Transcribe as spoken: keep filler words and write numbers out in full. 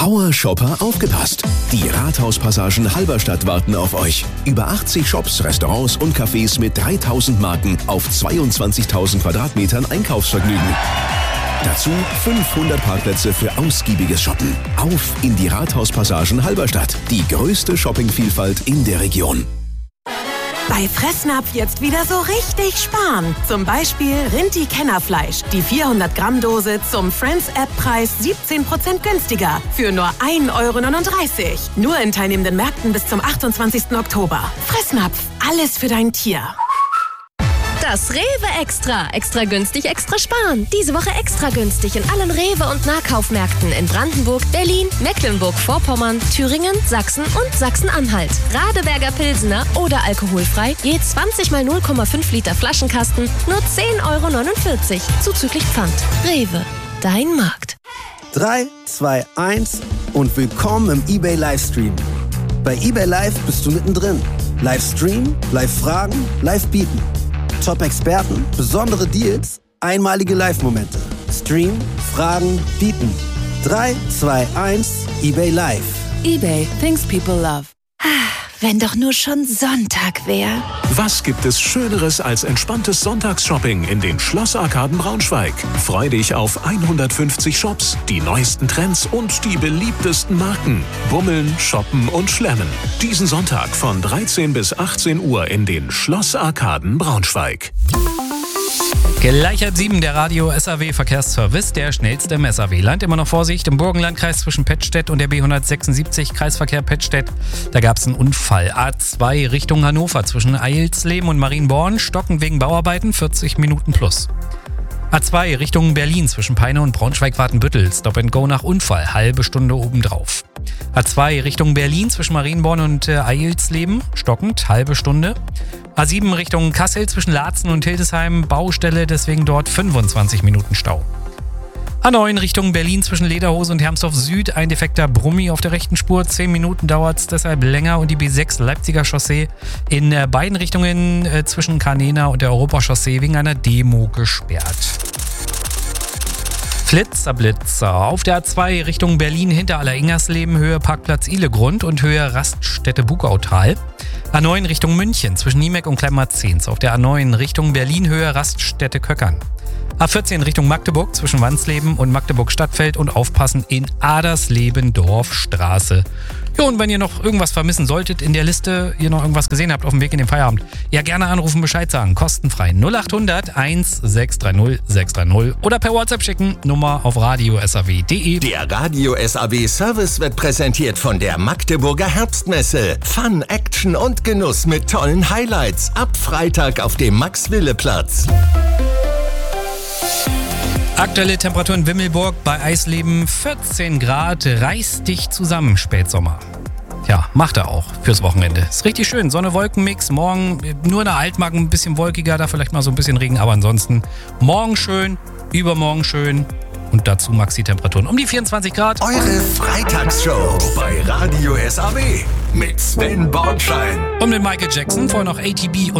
Power-Shopper, aufgepasst! Die Rathauspassagen Halberstadt warten auf euch. Über achtzig Shops, Restaurants und Cafés mit dreitausend Marken auf zweiundzwanzigtausend Quadratmetern Einkaufsvergnügen. Dazu fünfhundert Parkplätze für ausgiebiges Shoppen. Auf in die Rathauspassagen Halberstadt. Die größte Shoppingvielfalt in der Region. Bei Fressnapf jetzt wieder so richtig sparen. Zum Beispiel Rinti-Kennerfleisch. Die vierhundert Gramm Dose zum Friends-App-Preis siebzehn Prozent günstiger. Für nur ein Euro neununddreißig. Nur in teilnehmenden Märkten bis zum achtundzwanzigsten Oktober. Fressnapf. Alles für dein Tier. Das Rewe Extra. Extra günstig, extra sparen. Diese Woche extra günstig in allen Rewe- und Nahkaufmärkten in Brandenburg, Berlin, Mecklenburg-Vorpommern, Thüringen, Sachsen und Sachsen-Anhalt. Radeberger Pilsener oder alkoholfrei, je zwanzig mal null Komma fünf Liter Flaschenkasten, nur zehn Euro neunundvierzig. Zuzüglich Pfand. Rewe. Dein Markt. drei, zwei, eins und willkommen im eBay Livestream. Bei eBay Live bist du mittendrin. Livestream, Live-Fragen, Live-Bieten. Top-Experten, besondere Deals, einmalige Live-Momente. Stream, Fragen, bieten. drei, zwei, eins, eBay Live. eBay, things people love. Wenn doch nur schon Sonntag wäre. Was gibt es Schöneres als entspanntes Sonntagsshopping in den Schlossarkaden Braunschweig? Freu dich auf hundertfünfzig Shops, die neuesten Trends und die beliebtesten Marken. Bummeln, shoppen und schlemmen. Diesen Sonntag von dreizehn bis achtzehn Uhr in den Schlossarkaden Braunschweig. Gleich halb sieben, der Radio S A W Verkehrsservice, der schnellste im S A W-Land. Immer noch Vorsicht im Burgenlandkreis zwischen Pettstedt und der B hundertsechsundsiebzig, Kreisverkehr Pettstedt. Da gab es einen Unfall. A zwei Richtung Hannover zwischen Eilsleben und Marienborn, stockend wegen Bauarbeiten, vierzig Minuten plus. A zwei Richtung Berlin zwischen Peine und Braunschweig-Watenbüttel, Stop and Go nach Unfall, halbe Stunde obendrauf. A zwei Richtung Berlin zwischen Marienborn und äh, Eilsleben, stockend, halbe Stunde. A sieben Richtung Kassel zwischen Laatzen und Hildesheim, Baustelle, deswegen dort fünfundzwanzig Minuten Stau. A neun Richtung Berlin zwischen Lederhose und Hermsdorf Süd, ein defekter Brummi auf der rechten Spur, zehn Minuten dauert es deshalb länger und die B sechs Leipziger Chaussee in äh, beiden Richtungen äh, zwischen Kanena und der Europachaussee wegen einer Demo gesperrt. Flitzer, Blitzer. Auf der A zwei Richtung Berlin hinter Alleringersleben, Höhe Parkplatz Ihlegrund und Höhe Raststätte Bugautal. A neun Richtung München zwischen Niemeck und Kleinmarzens. Auf der A neun Richtung Berlin, Höhe Raststätte Köckern. A vierzehn Richtung Magdeburg zwischen Wansleben und Magdeburg-Stadtfeld und aufpassen in Adersleben-Dorfstraße. Ja, und wenn ihr noch irgendwas vermissen solltet in der Liste, ihr noch irgendwas gesehen habt auf dem Weg in den Feierabend, ja, gerne anrufen, Bescheid sagen, kostenfrei null acht hundert eins sechs drei null sechs drei null oder per WhatsApp schicken, Nummer auf radio s a w punkt de. Der Radio S A W Service wird präsentiert von der Magdeburger Herbstmesse. Fun, Action und Genuss mit tollen Highlights ab Freitag auf dem Max-Wille-Platz. Aktuelle Temperatur in Wimmelburg bei Eisleben vierzehn Grad, reiß dich zusammen, Spätsommer. Ja, macht er auch fürs Wochenende. Ist richtig schön, Sonne-Wolken-Mix, morgen nur in der Altmark ein bisschen wolkiger, da vielleicht mal so ein bisschen Regen, aber ansonsten morgen schön, übermorgen schön und dazu Maxi-Temperaturen um die vierundzwanzig Grad. Eure Freitagsshow bei Radio S A W mit Sven Bornschein. Und mit Michael Jackson, vorher noch A T B